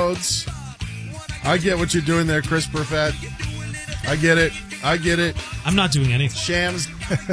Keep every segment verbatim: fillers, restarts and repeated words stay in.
Rhodes. I get what you're doing there, Chris Perfett. I get it. I get it. I'm not doing anything. Shams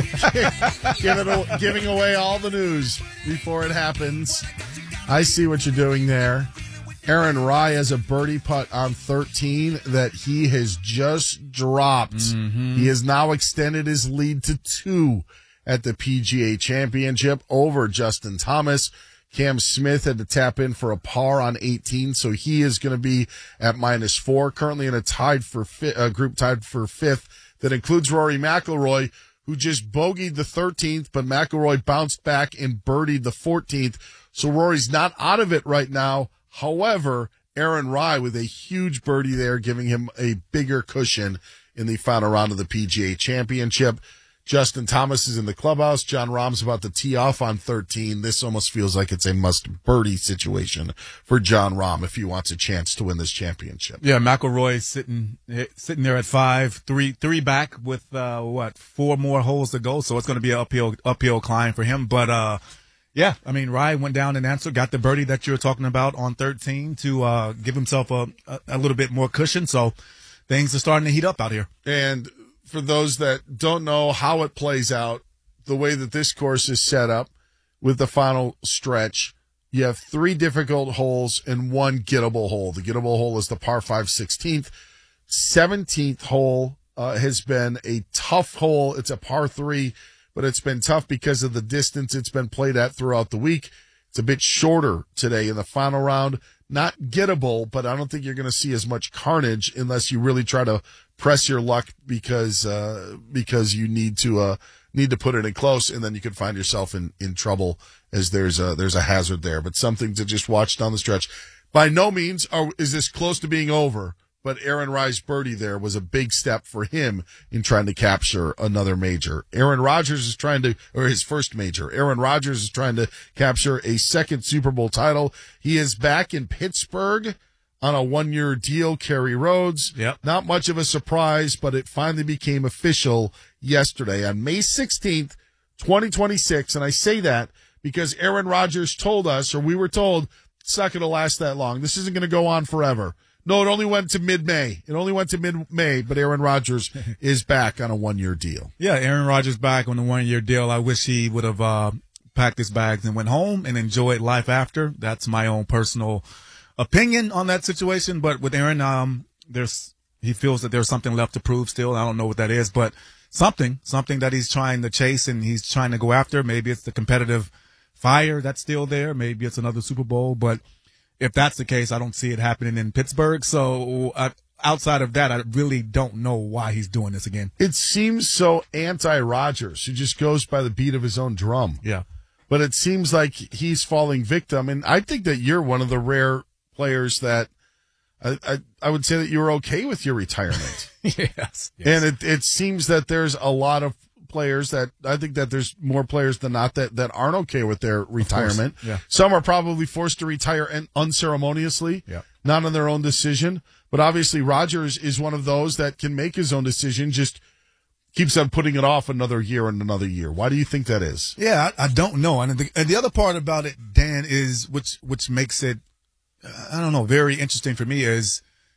giving, giving away all the news before it happens. I see what you're doing there. Aaron Rai has a birdie putt on thirteen that he has just dropped. Mm-hmm. He has now extended his lead to two at the P G A Championship over Justin Thomas. Cam Smith had to tap in for a par on eighteen, so he is going to be at minus four, currently in a tied for fi- a group tied for fifth that includes Rory McIlroy, who just bogeyed the thirteenth, but McIlroy bounced back and birdied the fourteenth. So Rory's not out of it right now. However, Aaron Rai with a huge birdie there, giving him a bigger cushion in the final round of the P G A Championship. Justin Thomas is in the clubhouse. John Rahm's about to tee off on thirteen. This almost feels like it's a must-birdie situation for John Rahm if he wants a chance to win this championship. Yeah, McIlroy sitting sitting there at five, three three back with uh, what four more holes to go. So it's going to be an uphill uphill climb for him. But uh, yeah, I mean, Rai went down and answered, got the birdie that you were talking about on thirteen to uh, give himself a, a a little bit more cushion. So things are starting to heat up out here. And for those that don't know how it plays out, the way that this course is set up with the final stretch, you have three difficult holes and one gettable hole. The gettable hole is the par five sixteenth. seventeenth hole uh, has been a tough hole. It's a par three, but it's been tough because of the distance it's been played at throughout the week. It's a bit shorter today in the final round. Not gettable, but I don't think you're going to see as much carnage unless you really try to press your luck because uh, because you need to uh, need to put it in close, and then you could find yourself in, in trouble as there's a, there's a hazard there. But something to just watch down the stretch. By no means are, is this close to being over, but Aaron Rai's birdie there was a big step for him in trying to capture another major. Aaron Rodgers is trying to, or his first major. Aaron Rodgers is trying to capture a second Super Bowl title. He is back in Pittsburgh on a one-year deal, Kerry Rhodes. Yep. Not much of a surprise, but it finally became official yesterday on May sixteenth, twenty twenty-six. And I say that because Aaron Rodgers told us, or we were told, it's not going to last that long. This isn't going to go on forever. No, it only went to mid-May. It only went to mid-May, but Aaron Rodgers is back on a one-year deal. Yeah, Aaron Rodgers back on a one-year deal. I wish he would have uh, packed his bags and went home and enjoyed life after. That's my own personal opinion on that situation. But with Aaron, um, there's he feels that there's something left to prove still. I don't know what that is, but something, something that he's trying to chase and he's trying to go after. Maybe it's the competitive fire that's still there. Maybe it's another Super Bowl, but if that's the case, I don't see it happening in Pittsburgh. So uh, outside of that, I really don't know why he's doing this again. It seems so anti-Rodgers, who just goes by the beat of his own drum. Yeah. But it seems like he's falling victim. And I think that you're one of the rare players that I, I, I would say that you were okay with your retirement. yes, yes. And it, it seems that there's a lot of players that I think that there's more players than not that, that aren't okay with their retirement. Yeah. Some are probably forced to retire un- unceremoniously, yeah. not on their own decision. But obviously Rodgers is one of those that can make his own decision, just keeps on putting it off another year and another year. Why do you think that is? Yeah, I, I don't know. And the, and the other part about it, Dan, is which which makes it, uh, I don't know, very interesting for me is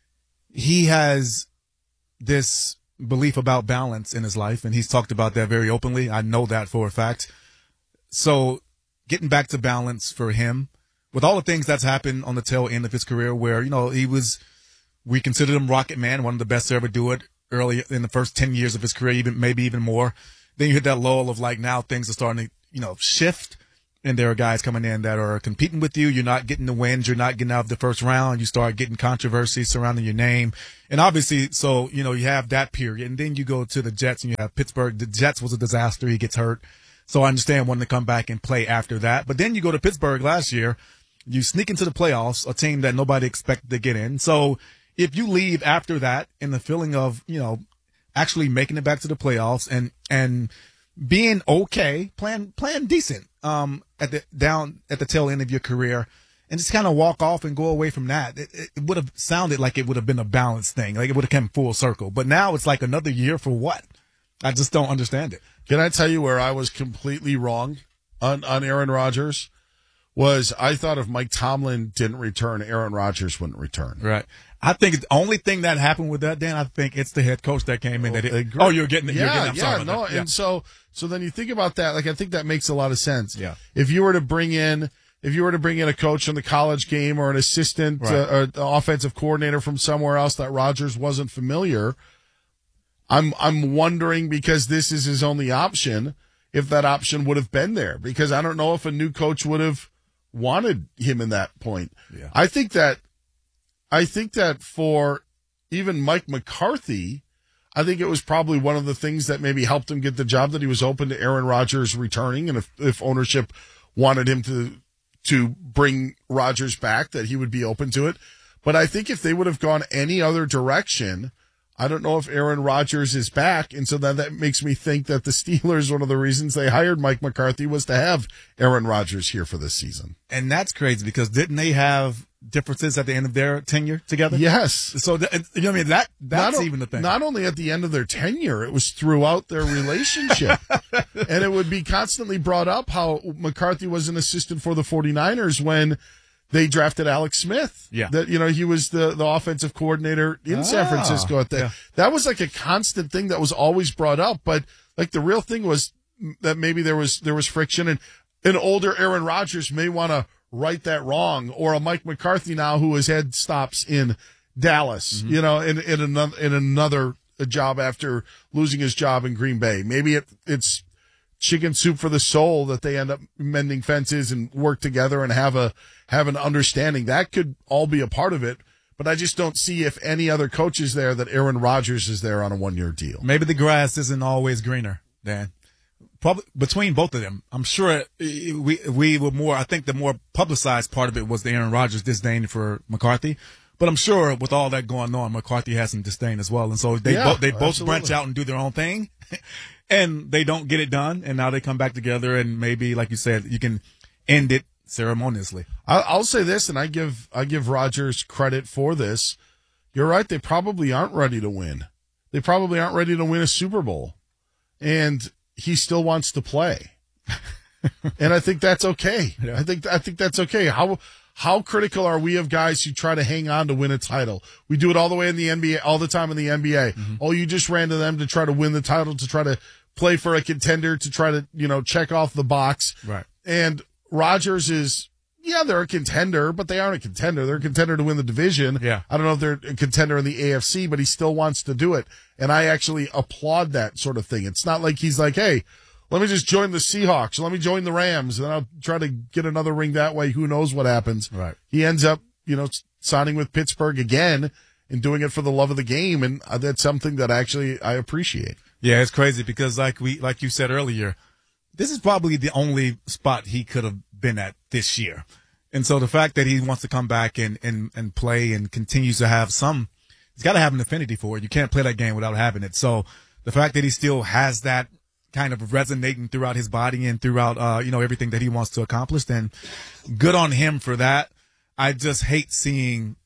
he has this belief about balance in his life, and he's talked about that very openly. I know that for a fact. So getting back to balance for him, with all the things that's happened on the tail end of his career where, you know, he was, we considered him Rocket Man, one of the best to ever do it early in the first ten years of his career, even maybe even more. Then you hit that lull of like now things are starting to, you know, shift. And there are guys coming in that are competing with you. You're not getting the wins. You're not getting out of the first round. You start getting controversy surrounding your name. And obviously, so, you know, you have that period. And then you go to the Jets and you have Pittsburgh. The Jets was a disaster. He gets hurt. So I understand wanting to come back and play after that. But then you go to Pittsburgh last year. You sneak into the playoffs, a team that nobody expected to get in. So if you leave after that in the feeling of, you know, actually making it back to the playoffs and, and being okay, playing, playing decent, um, at the, down at the tail end of your career and just kind of walk off and go away from that. It, it would have sounded like it would have been a balanced thing. Like it would have come full circle, but now it's like another year for what? I just don't understand it. Can I tell you where I was completely wrong on, on Aaron Rodgers? was I thought if Mike Tomlin didn't return, Aaron Rodgers wouldn't return. Right. I think the only thing that happened with that, Dan, I think it's the head coach that came in. That it, oh, you're getting, yeah, you're getting. I'm yeah, sorry no, about that. Yeah. and so, so then you think about that. Like, I think that makes a lot of sense. Yeah. If you were to bring in, if you were to bring in a coach from the college game or an assistant Right. uh, or an offensive coordinator from somewhere else that Rodgers wasn't familiar, I'm, I'm wondering, because this is his only option, if that option would have been there, because I don't know if a new coach would have wanted him in that point. Yeah. I think that, I think that for even Mike McCarthy, I think it was probably one of the things that maybe helped him get the job, that he was open to Aaron Rodgers returning. And if, if ownership wanted him to, to bring Rodgers back, that he would be open to it. But I think if they would have gone any other direction, I don't know if Aaron Rodgers is back. And so then that makes me think that the Steelers, one of the reasons they hired Mike McCarthy was to have Aaron Rodgers here for this season. And that's crazy, because didn't they have differences at the end of their tenure together? Yes. So, th- you know what I mean? That, that's not, even the thing. Not only at the end of their tenure, it was throughout their relationship. And it would be constantly brought up how McCarthy was an assistant for the 49ers when they drafted Alex Smith. Yeah. That, you know, he was the, the offensive coordinator in Ah, San Francisco at that. yeah. That was like a constant thing that was always brought up. But like the real thing was that maybe there was, there was friction, and an older Aaron Rodgers may want to right that wrong, or a Mike McCarthy now who has had stops in Dallas, Mm-hmm. you know, in, in another, in another job after losing his job in Green Bay. Maybe it, it's chicken soup for the soul that they end up mending fences and work together and have a, have an understanding. That could all be a part of it. But I just don't see, if any other coach is there, that Aaron Rodgers is there on a one year deal. Maybe the grass isn't always greener, Dan. Probably between both of them. I'm sure we we were more, I think the more publicized part of it was the Aaron Rodgers disdain for McCarthy. But I'm sure with all that going on, McCarthy has some disdain as well. And so they Yeah, both they both absolutely. branch out and do their own thing. And they don't get it done. And now they come back together, and maybe, like you said, you can end it ceremoniously. I'll, I'll say this, and I give I give Rodgers credit for this. You're right; they probably aren't ready to win. They probably aren't ready to win a Super Bowl, and he still wants to play. And I think that's okay. Yeah. I think I think that's okay. How how critical are we of guys who try to hang on to win a title? We do it all the way in the N B A, all the time in the N B A. Mm-hmm. Oh, you just ran to them to try to win the title, to try to play for a contender, to try to, you know, check off the box. Right. And Rodgers is, yeah, they're a contender, but they aren't a contender. They're a contender to win the division. Yeah. I don't know if they're a contender in the A F C, but he still wants to do it. And I actually applaud that sort of thing. It's not like he's like, hey, let me just join the Seahawks. Let me join the Rams, and then I'll try to get another ring that way. Who knows what happens? Right. He ends up, you know, signing with Pittsburgh again and doing it for the love of the game. And that's something that actually I appreciate. Yeah, it's crazy because like we, like you said earlier, this is probably the only spot he could have been at this year. And so the fact that he wants to come back and, and, and play and continues to have some, he's got to have an affinity for it. You can't play that game without having it. So the fact that he still has that kind of resonating throughout his body and throughout, uh, you know, everything that he wants to accomplish, then good on him for that. I just hate seeing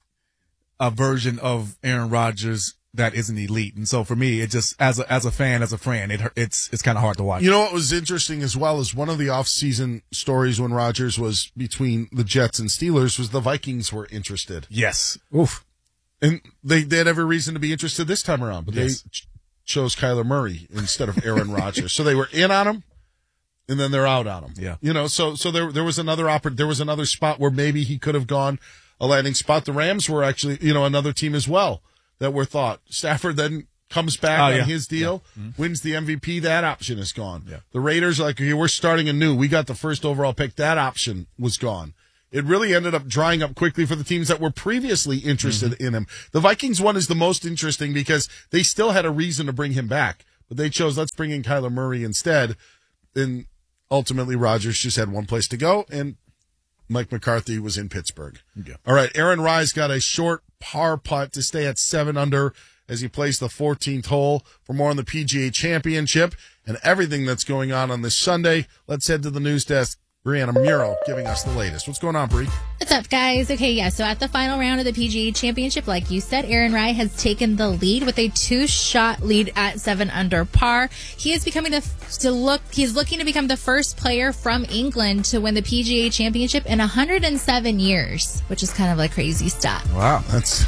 a version of Aaron Rodgers that isn't elite. And so for me, it just, as a, as a fan, as a friend, it, it's, it's kind of hard to watch. You know what was interesting as well is one of the off-season stories when Rodgers was between the Jets and Steelers was the Vikings were interested. Yes. Oof. And they, they had every reason to be interested this time around, but Yes. they ch- chose Kyler Murray instead of Aaron Rodgers. So they were in on him, and then they're out on him. Yeah. You know, so so there there was another oppor- there was another spot where maybe he could have gone a landing spot. The Rams were actually, you know, another team as well that were thought. Stafford then comes back Oh, on yeah. his deal, Yeah. Mm-hmm. wins the M V P. That option is gone. Yeah. The Raiders are like, okay, we're starting anew. We got the first overall pick. That option was gone. It really ended up drying up quickly for the teams that were previously interested Mm-hmm. in him. The Vikings one is the most interesting because they still had a reason to bring him back, but they chose, let's bring in Kyler Murray instead. And ultimately, Rodgers just had one place to go, and Mike McCarthy was in Pittsburgh. Yeah. All right, Aaron Rise got a short par putt to stay at seven under as he plays the fourteenth hole. For more on the P G A Championship and everything that's going on on this Sunday, let's head to the news desk Brianna Muro giving us the latest. What's going on, Bri? What's up, guys? Okay, yeah, so at the final round of the P G A Championship, like you said, Aaron Rai has taken the lead with a two-shot lead at seven under par. He is becoming the to look. He's looking to become the first player from England to win the P G A Championship in one hundred seven years, which is kind of like crazy stat. Wow, that's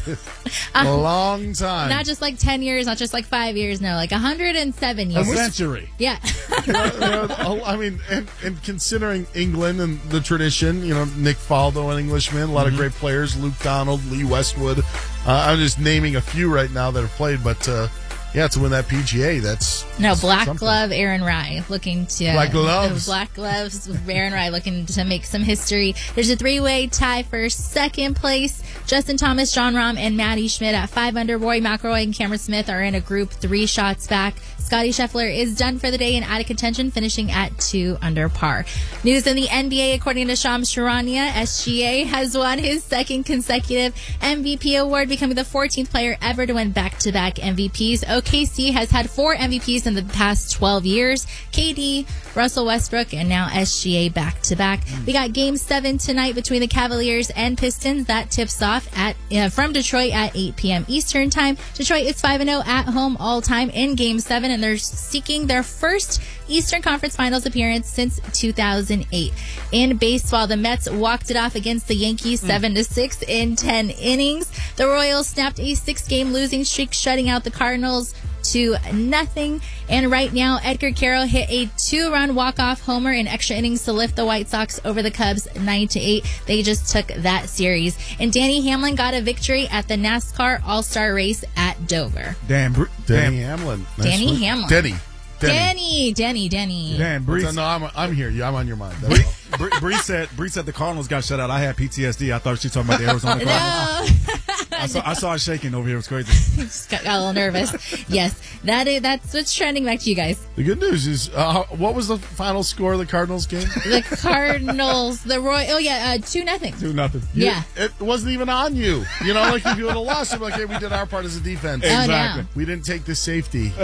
a long time. Not just like ten years, not just like five years, no, like one hundred seven years. A century. Yeah. you know, you know, I mean, and, and considering England and the tradition, you know, Nick Faldo, an Englishman, a lot Mm-hmm. of great players, Luke Donald, Lee Westwood. Uh, I'm just naming a few right now that have played, but uh, yeah, to win that P G A, that's No, black something. glove Aaron Rai looking to Black gloves. Black gloves. Aaron Rai looking to make some history. There's a three-way tie for second place. Justin Thomas, John Rahm, and Matty Schmidt at five under. Rory McIlroy and Cameron Smith are in a group three shots back. Scotty Scheffler is done for the day and out of contention, finishing at two under par. News in the N B A, according to Shams Charania, S G A has won his second consecutive M V P award, becoming the fourteenth player ever to win back-to-back M V Ps. O K C has had four M V Ps in the past twelve years. K D, Russell Westbrook, and now S G A back-to-back. We got Game seven tonight between the Cavaliers and Pistons. That tips off at uh, from Detroit at eight p.m. Eastern Time. Detroit is five and oh at home all-time in Game seven, and they're seeking their first Eastern Conference Finals appearance since two thousand eight. In baseball, the Mets walked it off against the Yankees seven to six in ten innings. The Royals snapped a six-game losing streak, shutting out the Cardinals to nothing. And right now, Edgar Carroll hit a two-run walk-off homer in extra innings to lift the White Sox over the Cubs nine to eight. They just took that series. And Danny Hamlin got a victory at the NASCAR All-Star race at Dover. Damn, Br- Danny damn, Hamlin. Nice Danny one. Hamlin. Denny. Denny. Danny, Danny, Danny. damn, Bree. No, I'm, I'm here. Yeah, I'm on your mind. Bree, Bree, Bree said Bree said the Cardinals got shut out. I had P T S D. I thought she was talking about the Arizona Cardinals. No. I saw I saw her shaking over here. It was crazy. Just got, got a little nervous. Yes, that is, that's what's trending. Back to you guys. The good news is, uh, what was the final score of the Cardinals game? The Cardinals, the Roy. Oh yeah, uh, two nothing. Do nothing. You- Yeah. It wasn't even on you. You know, like if you would have lost, I'm like, hey, we did our part as a defense. Oh, no. Exactly. We didn't take the safety.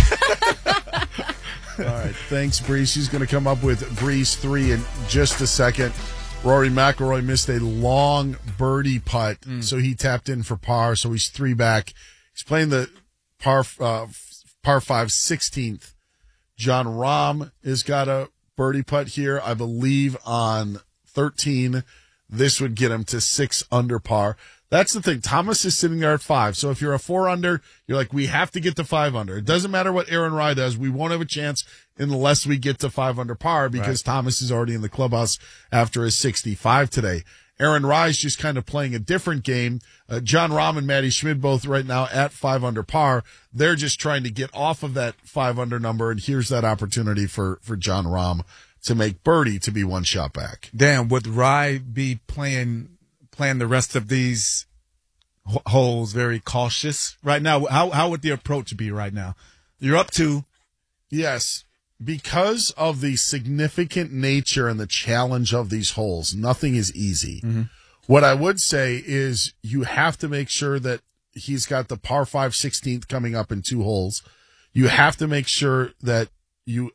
All right. Thanks, Bree. She's going to come up with Breeze three in just a second. Rory McIlroy missed a long birdie putt, mm. so he tapped in for par, so he's three back. He's playing the par uh, par five sixteenth. John Rahm has got a birdie putt here, I believe, on thirteen. This would get him to six under par. That's the thing. Thomas is sitting there at five. So if you're a four under, you're like, we have to get to five under. It doesn't matter what Aaron Rai does. We won't have a chance unless we get to five under par because right. Thomas is already in the clubhouse after his sixty-five today. Aaron Rai's just kind of playing a different game. Uh, John Rahm and Matty Schmidt both right now at five under par. They're just trying to get off of that five under number. And here's that opportunity for, for John Rahm to make birdie to be one shot back. Damn, would Rai be playing playing the rest of these h- holes very cautious right now? How how would the approach be right now? You're up two. Yes, because of the significant nature and the challenge of these holes, nothing is easy. Mm-hmm. What I would say is you have to make sure that he's got the par five sixteenth coming up in two holes. You have to make sure that you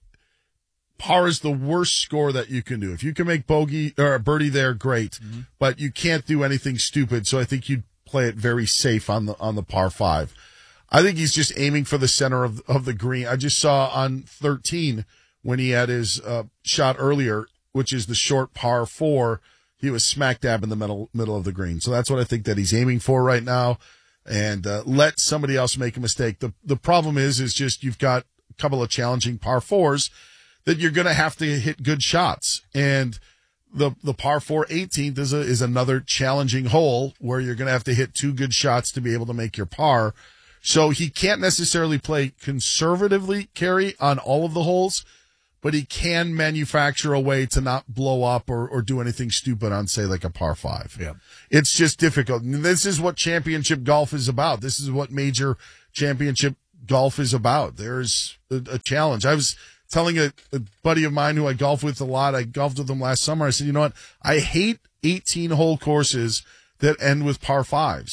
par is the worst score that you can do. If you can make bogey or a birdie there, great, mm-hmm. but you can't do anything stupid. So I think you'd play it very safe on the on the par five. I think he's just aiming for the center of of the green. I just saw on thirteen when he had his uh, shot earlier, which is the short par four, he was smack dab in the middle middle of the green. So that's what I think that he's aiming for right now. And uh, let somebody else make a mistake. The the problem is is just you've got a couple of challenging par fours that you're going to have to hit good shots. And the the par four eighteenth is a, is another challenging hole where you're going to have to hit two good shots to be able to make your par. So he can't necessarily play conservatively, Carrie, on all of the holes, but he can manufacture a way to not blow up or, or do anything stupid on, say, like a par five. Yeah. It's just difficult. And this is what championship golf is about. This is what major championship golf is about. There's a, a challenge. I was telling a, a buddy of mine who I golf with a lot, I golfed with him last summer. I said, you know what? I hate eighteen hole courses that end with par fives.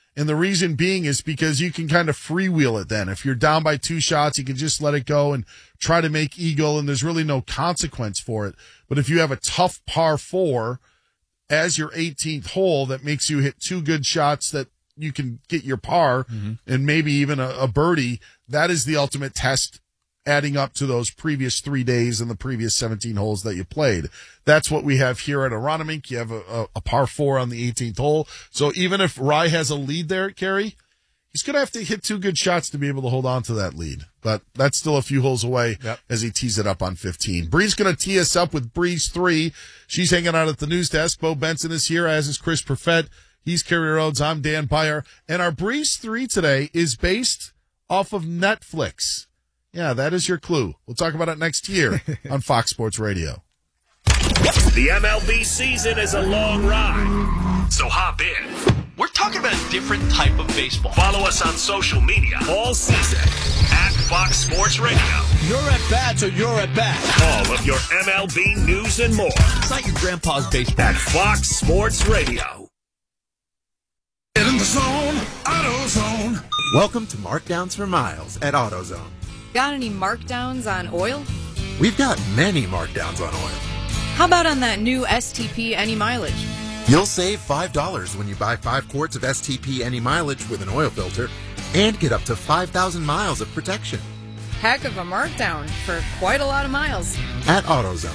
And the reason being is because you can kind of freewheel it then. If you're down by two shots, you can just let it go and try to make eagle, and there's really no consequence for it. But if you have a tough par four as your eighteenth hole that makes you hit two good shots that you can get your par mm-hmm. and maybe even a, a birdie, that is the ultimate test, adding up to those previous three days and the previous seventeen holes that you played. That's what we have here at Aronimink. You have a, a, a par four on the eighteenth hole. So even if Rye has a lead there, Kerry, he's going to have to hit two good shots to be able to hold on to that lead. But that's still a few holes away yep. as he tees it up on fifteen. Bree's going to tee us up with Breeze three. She's hanging out at the news desk. Bo Benson is here, as is Chris Perfett. He's Kerry Rhodes. I'm Dan Beyer. And our Breeze three today is based off of Netflix. Yeah, that is your clue. We'll talk about it next year on Fox Sports Radio. The M L B season is a long ride, so hop in. We're talking about a different type of baseball. Follow us on social media all season at Fox Sports Radio. You're at bats or you're at bat. All of your M L B news and more. It's not your grandpa's baseball. At Fox Sports Radio. Get in the zone, AutoZone. Welcome to Markdowns for Miles at AutoZone. Got any markdowns on oil? We've got many markdowns on oil. How about on that new S T P Any Mileage? You'll save five dollars when you buy five quarts of S T P Any Mileage with an oil filter and get up to five thousand miles of protection. Heck of a markdown for quite a lot of miles. At AutoZone.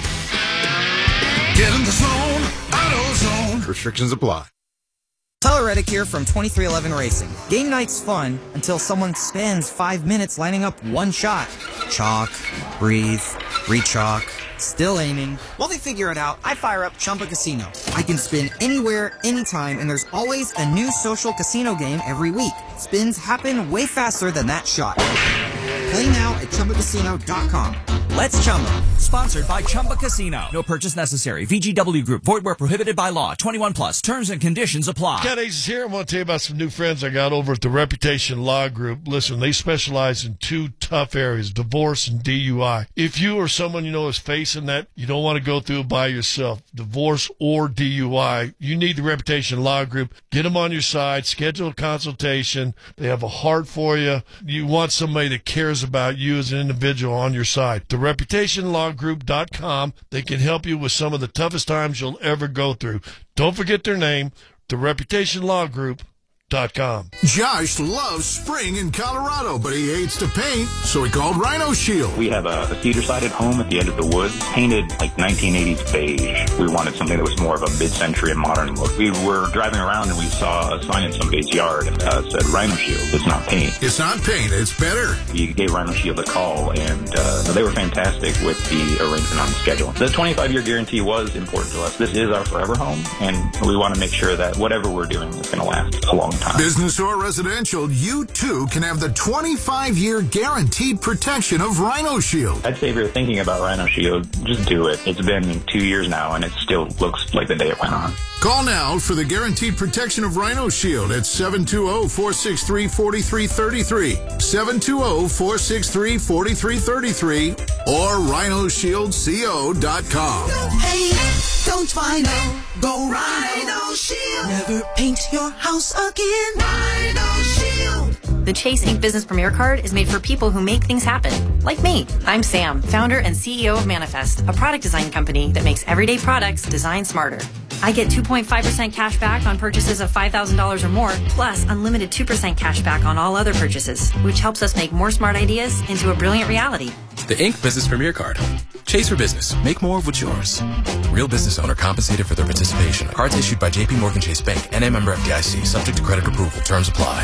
Get in the zone, AutoZone. Restrictions apply. Tyler Reddick here from twenty-three eleven Racing. Game night's fun until someone spends five minutes lining up one shot. Chalk, breathe, re-chalk, still aiming. While they figure it out, I fire up Chumba Casino. I can spin anywhere, anytime, and there's always a new social casino game every week. Spins happen way faster than that shot. Play now at Chumba Casino dot com. Let's Chumba. Sponsored by Chumba Casino. No purchase necessary. V G W Group. Void where prohibited by law. twenty-one plus. Terms and conditions apply. Ken Hayes is here. I want to tell you about some new friends I got over at the Reputation Law Group. Listen, they specialize in two tough areas, divorce and D U I. If you or someone you know is facing that, you don't want to go through it by yourself, divorce or D U I, you need the Reputation Law Group. Get them on your side. Schedule a consultation. They have a heart for you. You want somebody that cares about you as an individual on your side. The reputation law group dot com. They can help you with some of the toughest times you'll ever go through. Don't forget their name, the reputation law group dot com. Josh loves spring in Colorado, but he hates to paint, so he called Rhino Shield. We have a, a cedar-sided home at the end of the woods, painted like nineteen eighties beige. We wanted something that was more of a mid-century and modern look. We were driving around and we saw a sign in somebody's yard that uh, said Rhino Shield. It's not paint. It's not paint. It's better. We gave Rhino Shield a call, and uh, they were fantastic with the arrangement on the schedule. The twenty-five year guarantee was important to us. This is our forever home, and we want to make sure that whatever we're doing is going to last a long time. Business or residential, you too can have the twenty-five year guaranteed protection of Rhino Shield. I'd say if you're thinking about Rhino Shield, just do it. It's been two years now, and it still looks like the day it went on. Call now for the guaranteed protection of Rhino Shield at seven two zero, four six three, four three three three, seven two zero, four six three, four three three three, or rhino shield co dot com. Don't paint, don't vinyl, go Rhino Shield. Never paint your house again. Rhino Shield. The Chase Ink Business Premier Card is made for people who make things happen, like me. I'm Sam, founder and C E O of Manifest, a product design company that makes everyday products designed smarter. I get two point five percent cash back on purchases of five thousand dollars or more, plus unlimited two percent cash back on all other purchases, which helps us make more smart ideas into a brilliant reality. The Ink Business Premier Card. Chase for business. Make more of what's yours. Real business owner compensated for their participation. Cards issued by J P Morgan Chase Bank, N A member F D I C, subject to credit approval. Terms apply.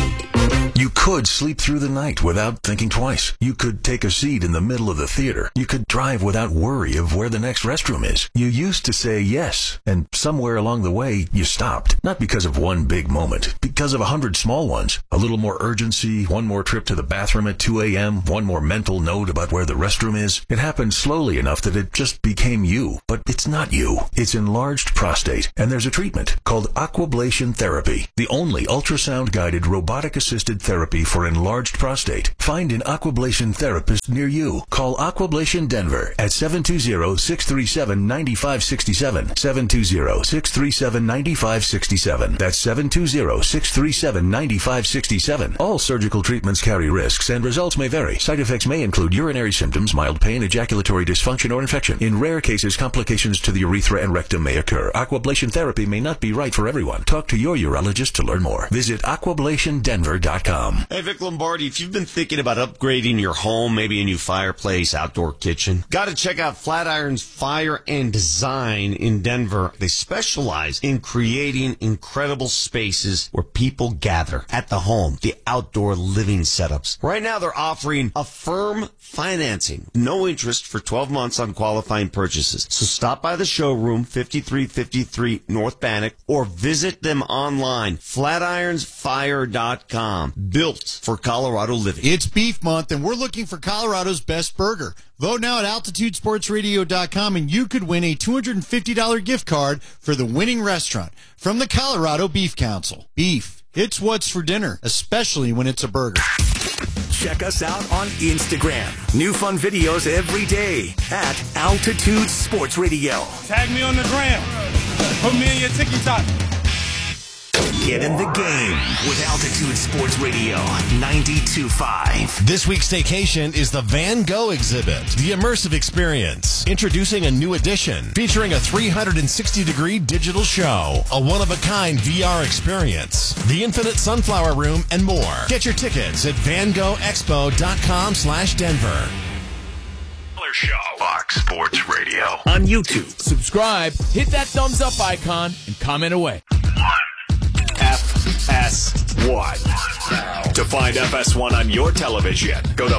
You could sleep through the night without thinking twice. You could take a seat in the middle of the theater. You could drive without worry of where the next restroom is. You used to say yes, and somewhere along the way, you stopped. Not because of one big moment, because of a hundred small ones. A little more urgency, one more trip to the bathroom at two a.m., one more mental note about where the restroom is. It happened slowly enough that it just became you. But it's not you. It's enlarged prostate, and there's a treatment called aquablation therapy, the only ultrasound-guided robotic-assisted therapy therapy for enlarged prostate. Find an Aquablation therapist near you. Call Aquablation Denver at seven two zero, six three seven, nine five six seven, seven two zero, six three seven, nine five six seven. That's seven two zero, six three seven, nine five six seven. All surgical treatments carry risks and results may vary. Side effects may include urinary symptoms, mild pain, ejaculatory dysfunction, or infection. In rare cases, complications to the urethra and rectum may occur. Aquablation therapy may not be right for everyone. Talk to your urologist to learn more. Visit aquablation denver dot com. Hey, Vic Lombardi, if you've been thinking about upgrading your home, maybe a new fireplace, outdoor kitchen, got to check out Flatiron's Fire and Design in Denver. They specialize in creating incredible spaces where people gather at the home, the outdoor living setups. Right now, they're offering a firm financing, no interest for twelve months on qualifying purchases. So stop by the showroom, fifty-three fifty-three North Bannock, or visit them online, flatirons fire dot com. Built for Colorado living. It's Beef Month, and we're looking for Colorado's best burger. Vote now at altitude sports radio dot com, and you could win a two hundred fifty dollars gift card for the winning restaurant from the Colorado Beef Council. Beef, it's what's for dinner, especially when it's a burger. Check us out on Instagram. New fun videos every day at Altitude Sports Radio. Tag me on the gram. Put me in your TikTok. Get in the game with Altitude Sports Radio ninety-two point five. This week's staycation is the Van Gogh exhibit, the immersive experience. Introducing a new edition featuring a three hundred sixty degree digital show, a one-of-a-kind V R experience, the Infinite Sunflower Room, and more. Get your tickets at van gogh expo dot com slash Denver. Show. Fox Sports Radio. On YouTube. Subscribe, hit that thumbs up icon, and comment away. F S one. To find F S one on your television, go to